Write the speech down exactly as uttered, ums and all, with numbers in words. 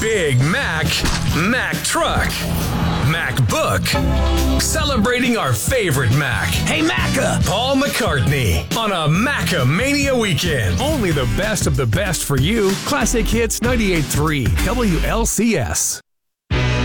Big Mac, Mac Truck, Mac Book. Celebrating our favorite Mac. Hey, Macca! Paul McCartney on a Macamania weekend. Only the best of the best for you. Classic Hits ninety-eight point three W L C S.